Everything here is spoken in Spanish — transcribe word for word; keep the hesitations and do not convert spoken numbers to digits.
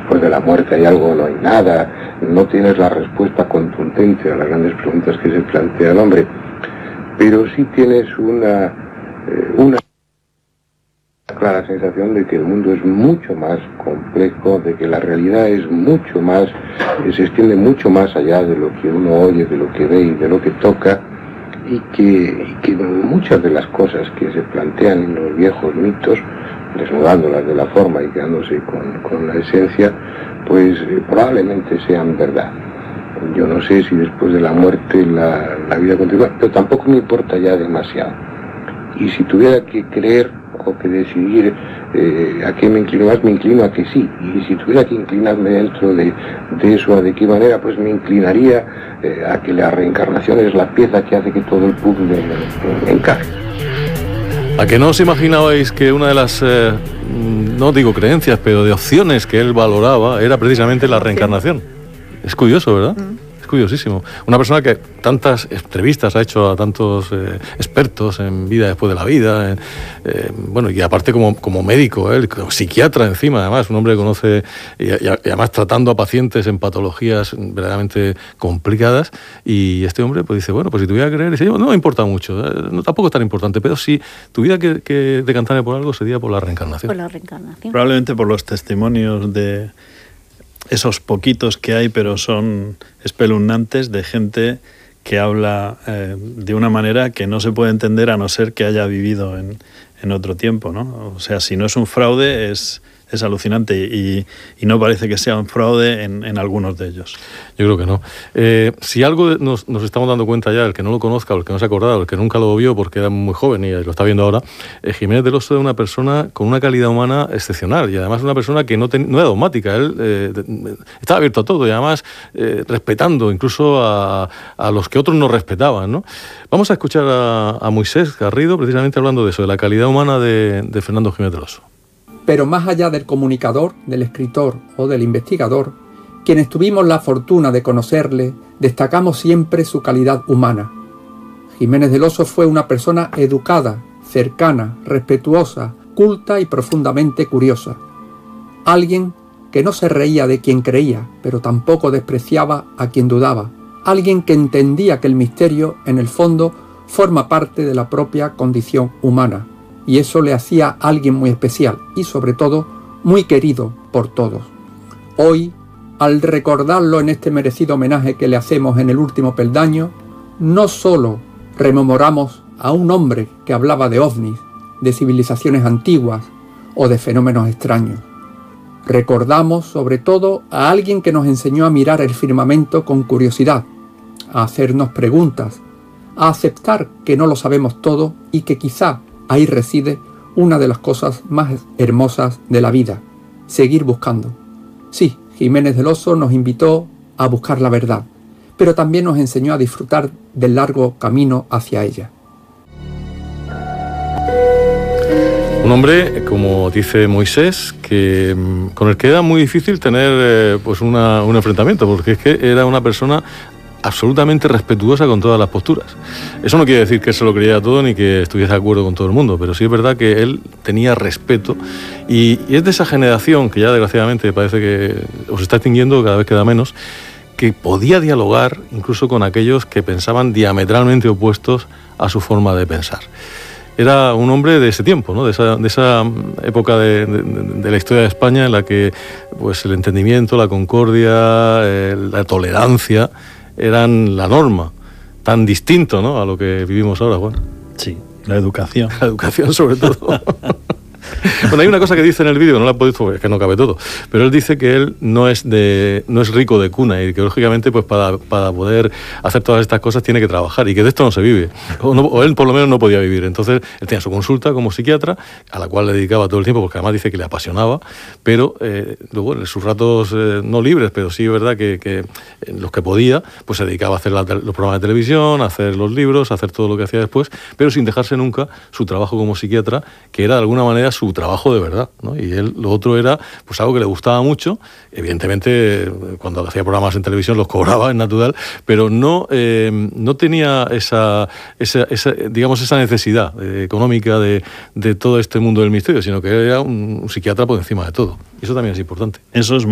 después de la muerte hay algo o no hay nada, no tienes la respuesta contundente a las grandes preguntas que se plantea el hombre, pero sí tienes una, eh, una clara sensación de que el mundo es mucho más complejo, de que la realidad es mucho más, eh, se extiende mucho más allá de lo que uno oye, de lo que ve y de lo que toca, y que, y que muchas de las cosas que se plantean en los viejos mitos, desnudándolas de la forma y quedándose con, con la esencia, pues eh, probablemente sean verdad. Yo no sé si después de la muerte la, la vida continúa, pero tampoco me importa ya demasiado. Y si tuviera que creer o que decidir eh, a qué me inclino más, me inclino a que sí. Y si tuviera que inclinarme dentro de, de eso, ¿a de qué manera? Pues me inclinaría eh, a que la reencarnación es la pieza que hace que todo el puzzle eh, encaje. ¿A que no os imaginabais que una de las, eh, no digo creencias, pero de opciones que él valoraba era precisamente la reencarnación? Es curioso, ¿verdad? Mm. Es curiosísimo. Una persona que tantas entrevistas ha hecho a tantos eh, expertos en vida después de la vida, en, eh, bueno, y aparte como, como médico, él, como psiquiatra encima, además, un hombre que conoce, y, y además tratando a pacientes en patologías verdaderamente complicadas, y este hombre pues dice, bueno, pues si tuviera que creer, dice, no me importa mucho, no, tampoco es tan importante, pero si tuviera que, que decantarme por algo, sería por la reencarnación. Por la reencarnación. Probablemente por los testimonios de esos poquitos que hay, pero son espeluznantes, de gente que habla eh, de una manera que no se puede entender a no ser que haya vivido en, en otro tiempo, ¿no? O sea, si no es un fraude, es, es alucinante y, y no parece que sea un fraude en, en algunos de ellos. Yo creo que no. Eh, si algo nos, nos estamos dando cuenta ya, el que no lo conozca, o el que no se ha acordado, el que nunca lo vio porque era muy joven y lo está viendo ahora, eh, Jiménez del Oso es una persona con una calidad humana excepcional y además una persona que no, ten, no era dogmática, él eh, estaba abierto a todo y además eh, respetando incluso a, a los que otros no respetaban, ¿no? Vamos a escuchar a, a Moisés Garrido precisamente hablando de eso, de la calidad humana de, de Fernando Jiménez del Oso. Pero más allá del comunicador, del escritor o del investigador, quienes tuvimos la fortuna de conocerle, destacamos siempre su calidad humana. Jiménez del Oso fue una persona educada, cercana, respetuosa, culta y profundamente curiosa. Alguien que no se reía de quien creía, pero tampoco despreciaba a quien dudaba. Alguien que entendía que el misterio, en el fondo, forma parte de la propia condición humana. Y eso le hacía a alguien muy especial y, sobre todo, muy querido por todos. Hoy, al recordarlo en este merecido homenaje que le hacemos en el último peldaño, no solo rememoramos a un hombre que hablaba de ovnis, de civilizaciones antiguas o de fenómenos extraños. Recordamos, sobre todo, a alguien que nos enseñó a mirar el firmamento con curiosidad, a hacernos preguntas, a aceptar que no lo sabemos todo y que quizá ahí reside una de las cosas más hermosas de la vida, seguir buscando. Sí, Jiménez del Oso nos invitó a buscar la verdad, pero también nos enseñó a disfrutar del largo camino hacia ella. Un hombre, como dice Moisés, que con el que era muy difícil tener eh, pues una, un enfrentamiento, porque es que era una persona absolutamente respetuosa con todas las posturas. Eso no quiere decir que él se lo creyera todo ni que estuviese de acuerdo con todo el mundo, pero sí es verdad que él tenía respeto y, y es de esa generación que ya desgraciadamente parece que os está extinguiendo, cada vez queda menos, que podía dialogar incluso con aquellos que pensaban diametralmente opuestos a su forma de pensar. Era un hombre de ese tiempo, ¿no? de, esa, de esa época de, de, de la historia de España en la que pues, el entendimiento, la concordia, eh, la tolerancia eran la norma, tan distinto, ¿no?, a lo que vivimos ahora, Juan. Sí, la educación. La educación, sobre todo. Bueno, hay una cosa que dice en el vídeo, que no la he podido, es que no cabe todo, pero él dice que él no es de no es rico de cuna y que lógicamente pues para, para poder hacer todas estas cosas tiene que trabajar y que de esto no se vive, o, no, o él por lo menos no podía vivir. Entonces él tenía su consulta como psiquiatra, a la cual le dedicaba todo el tiempo, porque además dice que le apasionaba, pero eh, luego en sus ratos eh, no libres, pero sí es verdad que, que en los que podía, pues se dedicaba a hacer la, los programas de televisión, a hacer los libros, a hacer todo lo que hacía después, pero sin dejarse nunca su trabajo como psiquiatra, que era de alguna manera su trabajo de verdad, ¿no? Y él, lo otro era pues algo que le gustaba mucho. Evidentemente, cuando hacía programas en televisión los cobraba, es natural, pero no, eh, no tenía esa, esa, esa, digamos, esa necesidad eh, económica de, de todo este mundo del misterio, sino que era un, un psiquiatra por encima de todo. Y eso también es importante. Eso es